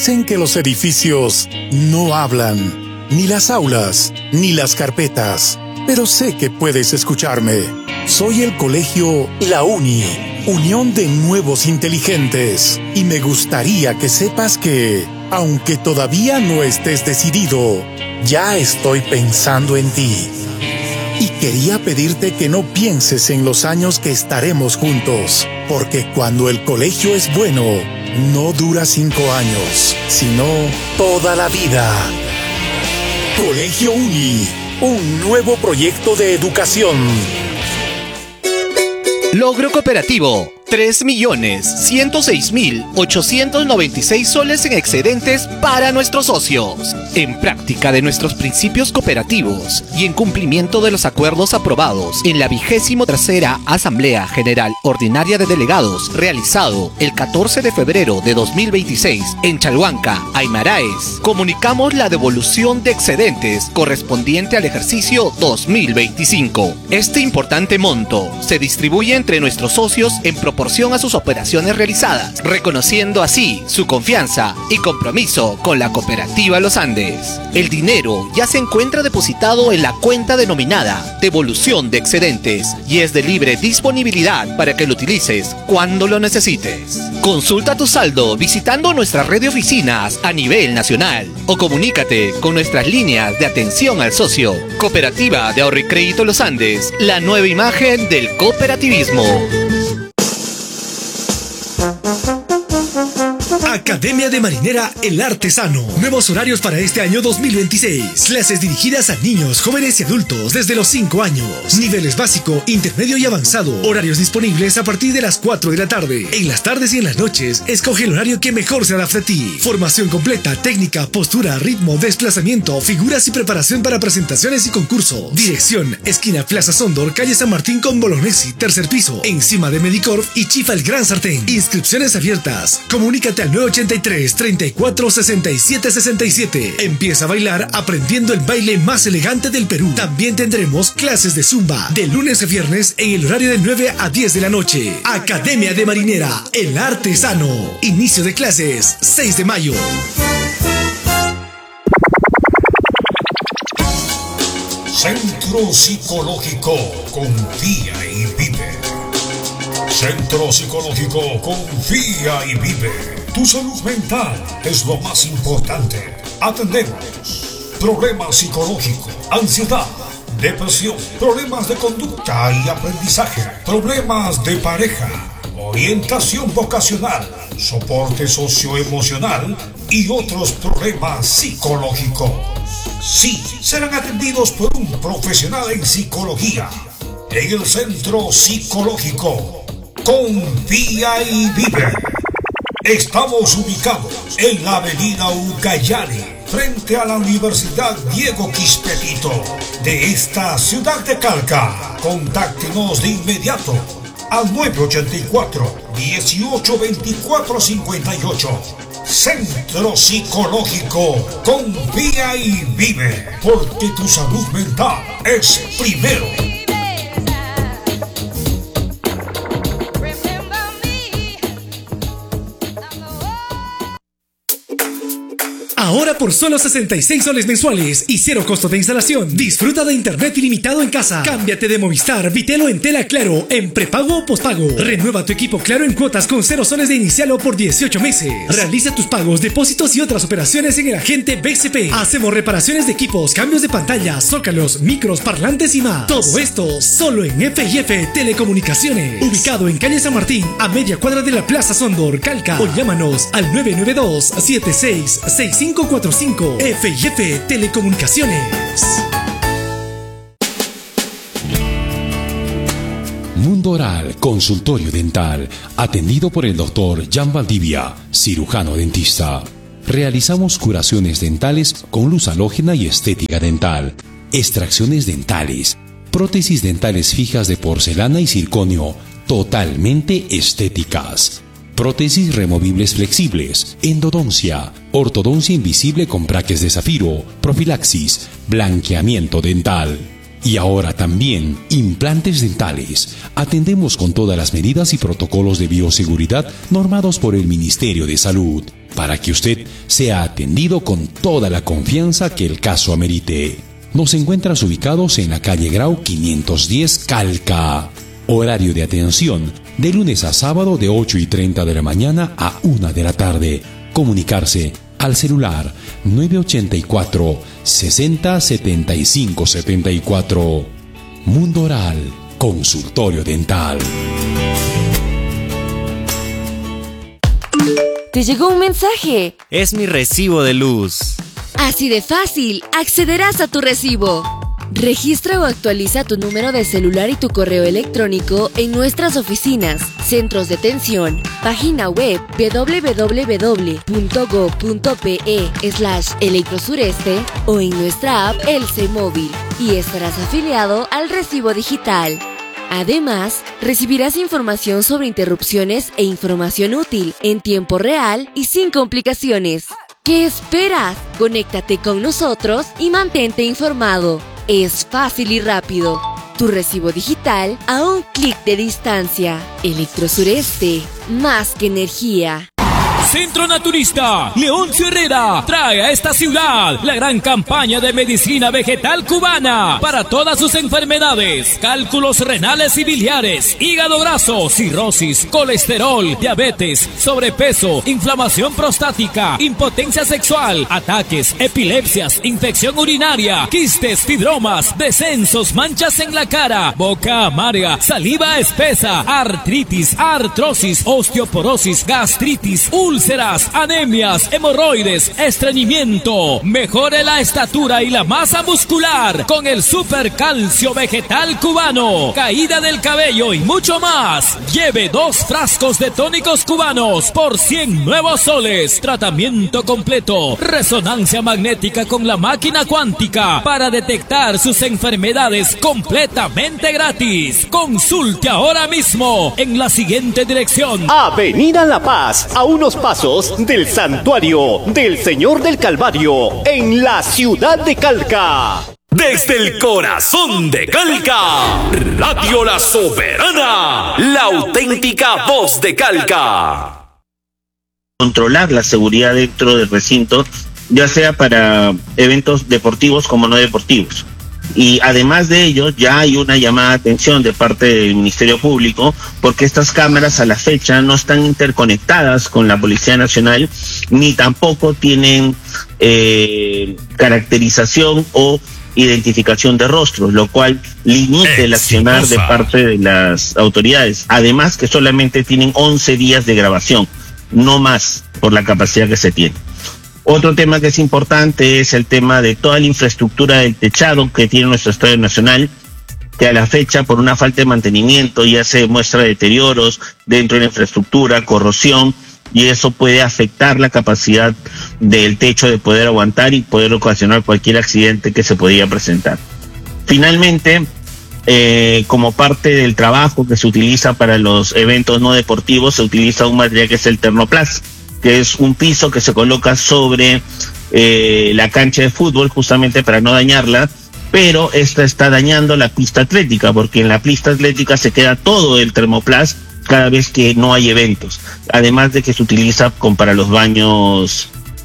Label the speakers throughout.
Speaker 1: Dicen que los edificios no hablan, ni las aulas, ni las carpetas, pero sé que puedes escucharme. Soy el colegio La Uni, Unión de Nuevos Inteligentes, y me gustaría que sepas que, aunque todavía no estés decidido, ya estoy pensando en ti. Y quería pedirte que no pienses en los años que estaremos juntos, porque cuando el colegio es bueno, no dura 5 años, sino toda la vida. Colegio Uni, un nuevo proyecto de educación.
Speaker 2: Logro cooperativo: 3.106.896 soles en excedentes para nuestros socios. En práctica de nuestros principios cooperativos y en cumplimiento de los acuerdos aprobados en la 23ª Asamblea General Ordinaria de Delegados, realizado el 14 de febrero de 2026 en Chalhuanca, Aymaraes, comunicamos la devolución de excedentes correspondiente al ejercicio 2025. Este importante monto se distribuye entre nuestros socios en proporción a sus operaciones realizadas, reconociendo así su confianza y compromiso con la cooperativa Los Andes. El dinero ya se encuentra depositado en la cuenta denominada devolución de excedentes y es de libre disponibilidad para que lo utilices cuando lo necesites. Consulta tu saldo visitando nuestra red de oficinas a nivel nacional o comunícate con nuestras líneas de atención al socio. Cooperativa de Ahorro y Crédito Los Andes, la nueva imagen del cooperativismo.
Speaker 3: Academia de Marinera El Artesano. Nuevos horarios para este año 2026. Clases dirigidas a niños, jóvenes y adultos desde los 5 años. Niveles básico, intermedio y avanzado. Horarios disponibles a partir de las 4 de la tarde. En las tardes y en las noches, escoge el horario que mejor se adapte a ti. Formación completa, técnica, postura, ritmo, desplazamiento, figuras y preparación para presentaciones y concursos. Dirección: esquina Plaza Sondor, calle San Martín con Bolognesi, tercer piso, encima de Medicorp y Chifa el Gran Sartén. Inscripciones abiertas. Comunícate al 983 34 67 67. Empieza a bailar aprendiendo el baile más elegante del Perú. También tendremos clases de zumba de lunes a viernes en el horario de 9 a 10 de la noche. Academia de Marinera El Artesano. Inicio de clases 6 de mayo.
Speaker 4: Centro Psicológico Confía y Vive. Centro Psicológico Confía y Vive. Tu salud mental es lo más importante. Atendemos problemas psicológicos, ansiedad, depresión, problemas de conducta y aprendizaje, problemas de pareja, orientación vocacional, soporte socioemocional y otros problemas psicológicos. Sí, serán atendidos por un profesional en psicología en el Centro Psicológico Confía y Vive. Estamos ubicados en la avenida Ucayali, frente a la Universidad Diego Quispetito de esta ciudad de Calca. Contáctenos de inmediato al 984-1824-58. Centro Psicológico Confía y Vive, porque tu salud mental es primero.
Speaker 3: Ahora por solo 66 soles mensuales y 0 costo de instalación, disfruta de internet ilimitado en casa. Cámbiate de Movistar, Vitelo en tela Claro en prepago o pospago. Renueva tu equipo Claro en cuotas con 0 soles de inicial o por 18 meses. Realiza tus pagos, depósitos y otras operaciones en el agente BCP. Hacemos reparaciones de equipos, cambios de pantallas, zócalos, micros, parlantes y más. Todo esto solo en F&F Telecomunicaciones. Ubicado en calle San Martín, a media cuadra de la Plaza Sondor, Calca. O llámanos al 992-766545. F&F Telecomunicaciones.
Speaker 5: Mundo Oral, consultorio dental, atendido por el doctor Jan Valdivia, cirujano dentista. Realizamos curaciones dentales con luz halógena y estética dental, extracciones dentales, prótesis dentales fijas de porcelana y circonio, totalmente estéticas. Prótesis removibles flexibles, endodoncia, ortodoncia invisible con braques de zafiro, profilaxis, blanqueamiento dental. Y ahora también implantes dentales. Atendemos con todas las medidas y protocolos de bioseguridad normados por el Ministerio de Salud. para que usted sea atendido con toda la confianza que el caso amerite. Nos encuentras ubicados en la calle Grau 510 Calca. Horario de atención de lunes a sábado de 8:30 de la mañana a 1 de la tarde. Comunicarse al celular 984 60 75 74. Mundo Oral, consultorio dental.
Speaker 6: Te llegó un mensaje.
Speaker 7: Es mi recibo de luz.
Speaker 6: Así de fácil, accederás a tu recibo. Registra o actualiza tu número de celular y tu correo electrónico en nuestras oficinas, centros de atención, página web www.go.pe/electrosureste o en nuestra app Elce Móvil y estarás afiliado al recibo digital. Además, recibirás información sobre interrupciones e información útil en tiempo real y sin complicaciones. ¿Qué esperas? Conéctate con nosotros y mantente informado. Es fácil y rápido. Tu recibo digital a un clic de distancia. Electrosureste, más que energía.
Speaker 8: Centro Naturista Leoncio Herrera trae a esta ciudad la gran campaña de medicina vegetal cubana para todas sus enfermedades: cálculos renales y biliares, hígado graso, cirrosis, colesterol, diabetes, sobrepeso, inflamación prostática, impotencia sexual, ataques, epilepsias, infección urinaria, quistes, fibromas, descensos, manchas en la cara, boca amarga, saliva espesa, artritis, artrosis, osteoporosis, gastritis, úlceras, anemias, hemorroides, estreñimiento. Mejore la estatura y la masa muscular con el super calcio vegetal cubano, caída del cabello y mucho más. Lleve 2 frascos de tónicos cubanos por 100 nuevos soles. Tratamiento completo, resonancia magnética con la máquina cuántica para detectar sus enfermedades completamente gratis. Consulte ahora mismo en la siguiente dirección:
Speaker 9: Avenida La Paz, a unos pasos del Santuario del Señor del Calvario, en la ciudad de Calca.
Speaker 10: Desde el corazón de Calca, Radio La Soberana, la auténtica voz de Calca.
Speaker 11: Controlar la seguridad dentro del recinto, ya sea para eventos deportivos como no deportivos. Y además de ello, ya hay una llamada de atención de parte del Ministerio Público, porque estas cámaras a la fecha no están interconectadas con la Policía Nacional, ni tampoco tienen caracterización o identificación de rostros, lo cual limita el accionar de parte de las autoridades. Además que solamente tienen 11 días de grabación, no más, por la capacidad que se tiene. Otro tema que es importante es el tema de toda la infraestructura del techado que tiene nuestro Estadio Nacional, que a la fecha, por una falta de mantenimiento, ya se muestra deterioros dentro de la infraestructura, corrosión, y eso puede afectar la capacidad del techo de poder aguantar y poder ocasionar cualquier accidente que se podría presentar. Finalmente, como parte del trabajo que se utiliza para los eventos no deportivos, se utiliza un material que es el Thermoplast, que es un piso que se coloca sobre la cancha de fútbol justamente para no dañarla, pero esta está dañando la pista atlética, porque en la pista atlética se queda todo el Thermoplast cada vez que no hay eventos, además de que se utiliza para los baños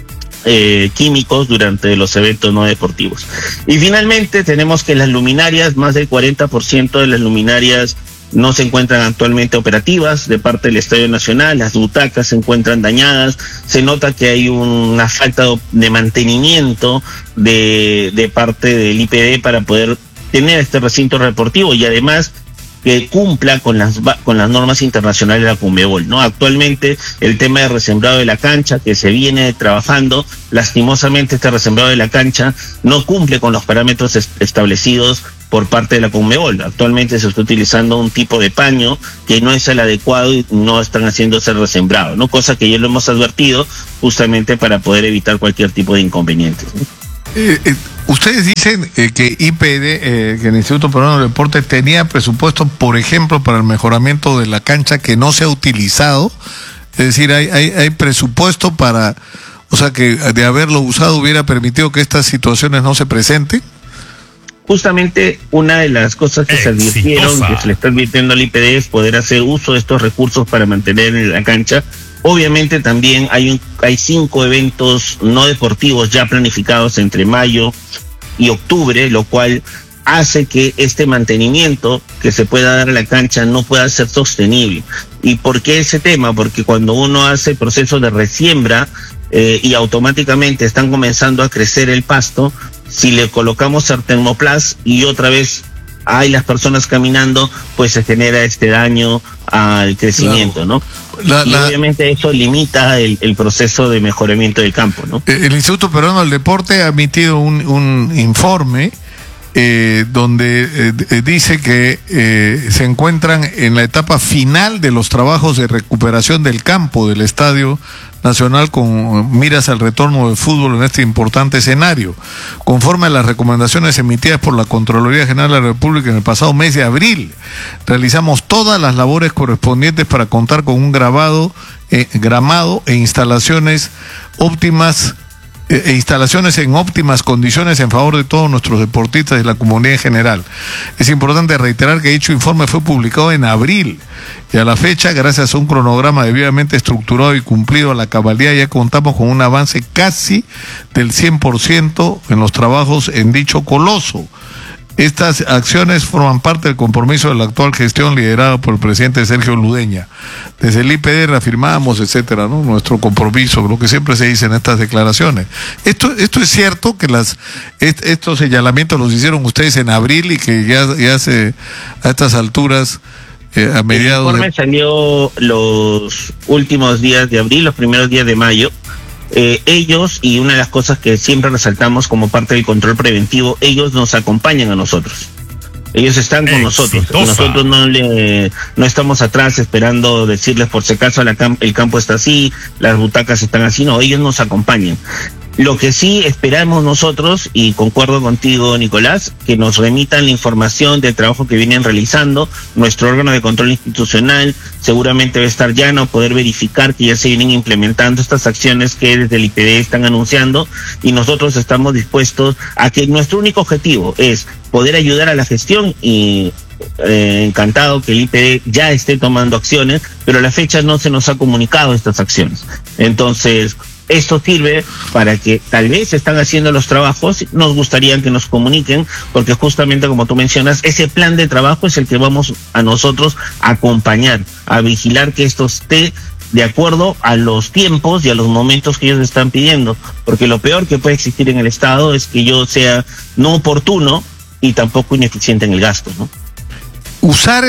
Speaker 11: químicos durante los eventos no deportivos. Y finalmente tenemos que las luminarias, más del 40% de las luminarias no se encuentran actualmente operativas de parte del Estadio Nacional, las butacas se encuentran dañadas, se nota que hay una falta de mantenimiento de parte del IPD para poder tener este recinto deportivo y además que cumpla con las normas internacionales de la Conmebol, ¿no? Actualmente el tema de resembrado de la cancha que se viene trabajando, lastimosamente este resembrado de la cancha no cumple con los parámetros establecidos por parte de la Conmebol. Actualmente se está utilizando un tipo de paño que no es el adecuado y no están haciendo ese resembrado, ¿no? Cosa que ya lo hemos advertido justamente para poder evitar cualquier tipo de inconvenientes, ¿no?
Speaker 12: Ustedes dicen que IPD, que el Instituto Peruano del Deporte tenía presupuesto, por ejemplo, para el mejoramiento de la cancha que no se ha utilizado. Es decir, hay presupuesto para, o sea, que de haberlo usado hubiera permitido que estas situaciones no se presenten.
Speaker 11: Justamente una de las cosas que se advirtieron, que se le está advirtiendo al IPD, es poder hacer uso de estos recursos para mantener la cancha Obviamente también hay 5 eventos no deportivos ya planificados entre mayo y octubre, lo cual hace que este mantenimiento que se pueda dar a la cancha no pueda ser sostenible. ¿Y por qué ese tema? Porque cuando uno hace el proceso de resiembra y automáticamente están comenzando a crecer el pasto, si le colocamos Artemoplas y otra vez hay las personas caminando, pues se genera este daño al crecimiento, ¿no? Y obviamente eso limita el proceso de mejoramiento del campo, ¿no?
Speaker 12: El Instituto Peruano del Deporte ha emitido un informe donde dice que se encuentran en la etapa final de los trabajos de recuperación del campo del Estadio Nacional con miras al retorno del fútbol en este importante escenario. Conforme a las recomendaciones emitidas por la Contraloría General de la República en el pasado mes de abril, realizamos todas las labores correspondientes para contar con un gramado e instalaciones óptimas instalaciones en óptimas condiciones en favor de todos nuestros deportistas y la comunidad en general. Es importante reiterar que dicho informe fue publicado en abril y a la fecha, gracias a un cronograma debidamente estructurado y cumplido a la cabalidad, ya contamos con un avance casi del 100% en los trabajos en dicho coloso. Estas acciones forman parte del compromiso de la actual gestión liderada por el presidente Sergio Ludeña. Desde el IPD reafirmamos, etcétera, ¿no? Nuestro compromiso, lo que siempre se dice en estas declaraciones. Esto es cierto que estos señalamientos los hicieron ustedes en abril y que ya se a estas alturas a mediados.
Speaker 11: El informe salió los últimos días de abril, los primeros días de mayo. Ellos, y una de las cosas que siempre resaltamos como parte del control preventivo, ellos nos acompañan a nosotros. Ellos están con nosotros. Nosotros no estamos atrás esperando decirles por si acaso el campo está así, las butacas están así. No, ellos nos acompañan. Lo que sí esperamos nosotros, y concuerdo contigo, Nicolás, que nos remitan la información del trabajo que vienen realizando. Nuestro órgano de control institucional seguramente va a estar llano a poder verificar que ya se vienen implementando estas acciones que desde el IPD están anunciando, y nosotros estamos dispuestos a que nuestro único objetivo es poder ayudar a la gestión y encantado que el IPD ya esté tomando acciones, pero a la fecha no se nos ha comunicado estas acciones. Entonces, esto sirve para que tal vez están haciendo los trabajos, nos gustaría que nos comuniquen, porque justamente como tú mencionas, ese plan de trabajo es el que vamos a nosotros a acompañar, a vigilar que esto esté de acuerdo a los tiempos y a los momentos que ellos están pidiendo, porque lo peor que puede existir en el Estado es que yo sea no oportuno y tampoco ineficiente en el gasto, ¿no?
Speaker 12: Usar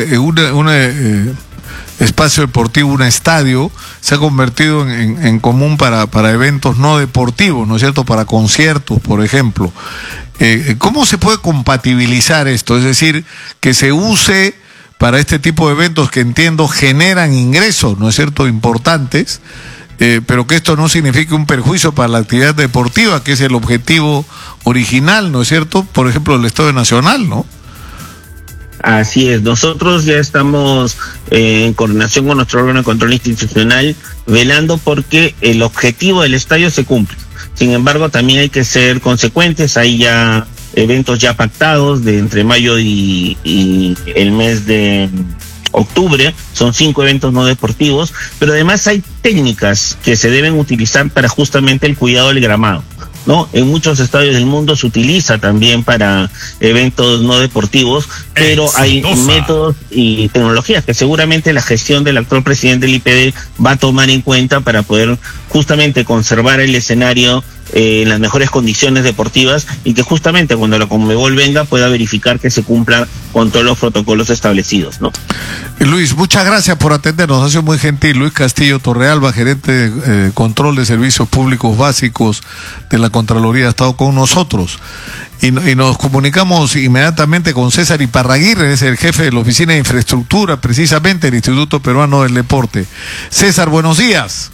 Speaker 12: espacio deportivo, un estadio, se ha convertido en común para eventos no deportivos, ¿no es cierto? Para conciertos, por ejemplo. ¿Cómo se puede compatibilizar esto? Es decir, que se use para este tipo de eventos que entiendo generan ingresos, ¿no es cierto?, importantes, pero que esto no signifique un perjuicio para la actividad deportiva, que es el objetivo original, ¿no es cierto?, por ejemplo, del Estadio Nacional, ¿no?
Speaker 11: Así es, nosotros ya estamos en coordinación con nuestro órgano de control institucional velando porque el objetivo del estadio se cumple. Sin embargo, también hay que ser consecuentes, hay ya eventos ya pactados de entre mayo y el mes de octubre, son 5 eventos no deportivos, pero además hay técnicas que se deben utilizar para justamente el cuidado del gramado, ¿no? En muchos estadios del mundo se utiliza también para eventos no deportivos, pero hay métodos y tecnologías que seguramente la gestión del actual presidente del IPD va a tomar en cuenta para poder justamente conservar el escenario en las mejores condiciones deportivas, y que justamente cuando la Conmebol venga pueda verificar que se cumplan con todos los protocolos establecidos, ¿no?
Speaker 12: Luis, muchas gracias por atendernos, ha sido muy gentil. Luis Castillo Torrealba, gerente de control de servicios públicos básicos de la Contraloría, ha estado con nosotros. Y nos comunicamos inmediatamente con César Iparraguirre, es el jefe de la Oficina de Infraestructura, precisamente del Instituto Peruano del Deporte. César, buenos días.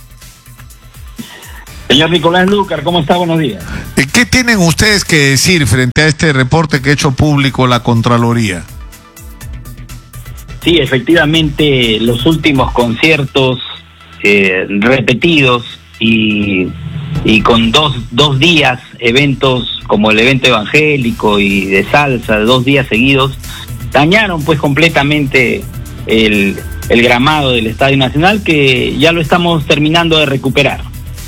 Speaker 13: Señor Nicolás Lucar, ¿cómo está? Buenos días.
Speaker 12: ¿Qué tienen ustedes que decir frente a este reporte que ha hecho público la Contraloría?
Speaker 13: Sí, efectivamente, los últimos conciertos repetidos y con dos días, eventos como el evento evangélico y de salsa, 2 días seguidos, dañaron pues completamente el el gramado del Estadio Nacional, que ya lo estamos terminando de recuperar.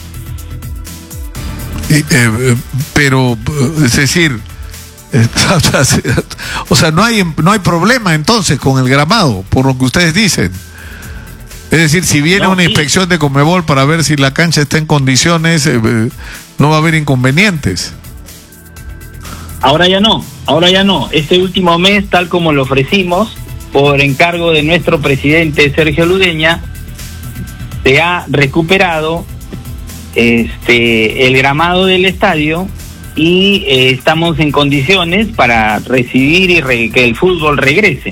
Speaker 12: Pero, es decir, o sea, no hay problema entonces con el gramado, por lo que ustedes dicen. Es decir, si viene una inspección de Conmebol para ver si la cancha está en condiciones, no va a haber inconvenientes.
Speaker 13: Ahora ya no. Este último mes, tal como lo ofrecimos, por encargo de nuestro presidente Sergio Ludeña, se ha recuperado el gramado del estadio y estamos en condiciones para recibir y que el fútbol regrese.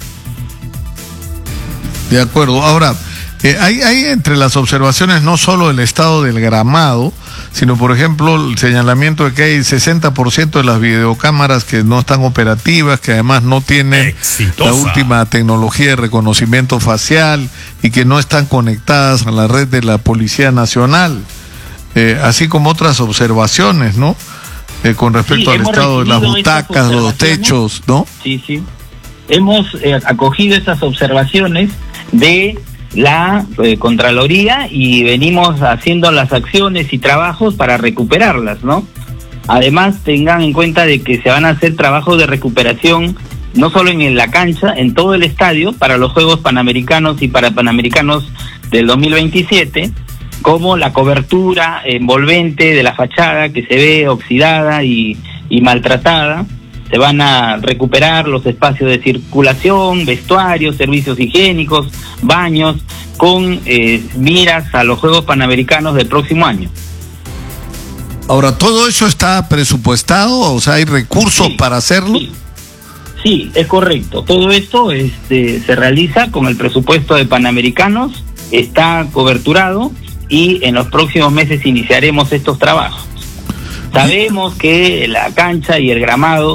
Speaker 12: De acuerdo. Ahora, hay entre las observaciones no solo el estado del gramado, sino, por ejemplo, el señalamiento de que hay 60% de las videocámaras que no están operativas, que además no tienen la última tecnología de reconocimiento facial y que no están conectadas a la red de la Policía Nacional, así como otras observaciones, ¿no? Con respecto al estado de las butacas, los techos, ¿no?
Speaker 13: Sí. Hemos acogido esas observaciones de la Contraloría y venimos haciendo las acciones y trabajos para recuperarlas, ¿no? Además, tengan en cuenta de que se van a hacer trabajos de recuperación no solo en la cancha, en todo el estadio, para los Juegos Panamericanos y para Panamericanos del 2027, como la cobertura envolvente de la fachada que se ve oxidada y maltratada. Se van a recuperar los espacios de circulación, vestuarios, servicios higiénicos, baños, con miras a los Juegos Panamericanos del próximo año.
Speaker 12: Ahora, ¿todo eso está presupuestado? O sea, ¿hay recursos para hacerlo?
Speaker 13: Sí, es correcto. Todo esto se realiza con el presupuesto de Panamericanos, está coberturado y en los próximos meses iniciaremos estos trabajos. Sabemos que la cancha y el gramado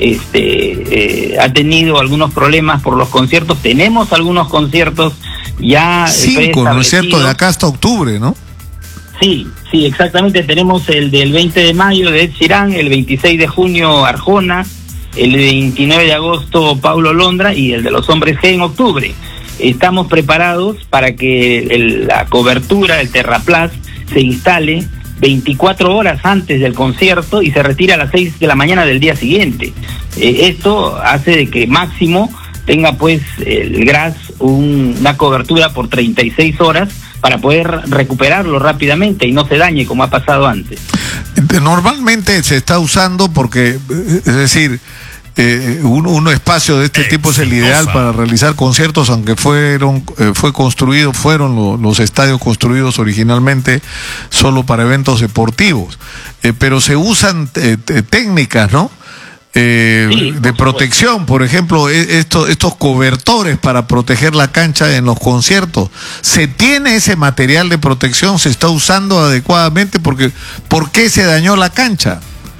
Speaker 13: ha tenido algunos problemas por los conciertos. Tenemos algunos conciertos ya
Speaker 12: 5, ¿no es cierto? De acá hasta octubre, ¿no?
Speaker 13: Sí, exactamente. Tenemos el del 20 de mayo de Ed Sheeran, el 26 de junio Arjona, el 29 de agosto Paulo Londra y el de los Hombres G en octubre. Estamos preparados para que la cobertura, el Terraplaz, se instale 24 horas antes del concierto y se retira a las 6 de la mañana del día siguiente. Esto hace de que máximo tenga pues el GRAS una cobertura por 36 horas para poder recuperarlo rápidamente y no se dañe como ha pasado antes.
Speaker 12: Normalmente se está usando porque, es decir, un espacio de este tipo es el ideal para realizar conciertos, aunque fueron los estadios construidos originalmente solo para eventos deportivos, pero se usan técnicas, ¿no? De protección, por ejemplo, estos cobertores para proteger la cancha en los conciertos. ¿Se tiene ese material de protección? ¿Se está usando adecuadamente? Porque ¿por qué se dañó la cancha?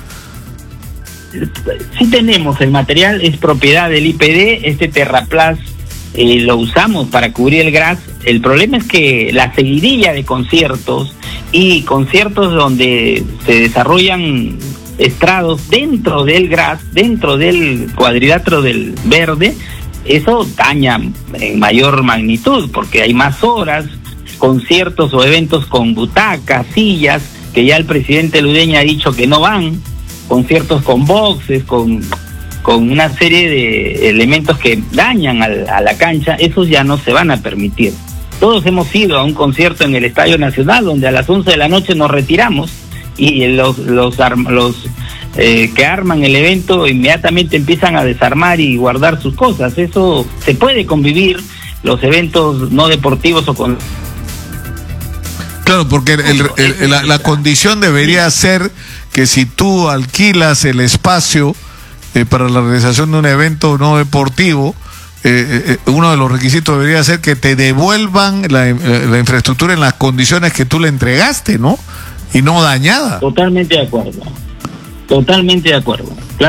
Speaker 13: Sí tenemos el material, es propiedad del IPD, este Terraplaz lo usamos para cubrir el GRAS. El problema es que la seguidilla de conciertos y conciertos donde se desarrollan estrados dentro del GRAS, dentro del cuadrilátero del verde, eso daña en mayor magnitud porque hay más horas, conciertos o eventos con butacas, sillas, que ya el presidente Ludeña ha dicho que no van, conciertos con boxes, con una serie de elementos que dañan a la cancha, esos ya no se van a permitir. Todos hemos ido a un concierto en el Estadio Nacional donde a las 11 de la noche nos retiramos y los que arman el evento inmediatamente empiezan a desarmar y guardar sus cosas. Eso se puede convivir, los eventos no deportivos o con...
Speaker 12: Claro, porque la condición debería ser que si tú alquilas el espacio para la realización de un evento no deportivo, uno de los requisitos debería ser que te devuelvan la infraestructura en las condiciones que tú le entregaste, ¿no? Y no dañada.
Speaker 13: Totalmente de acuerdo.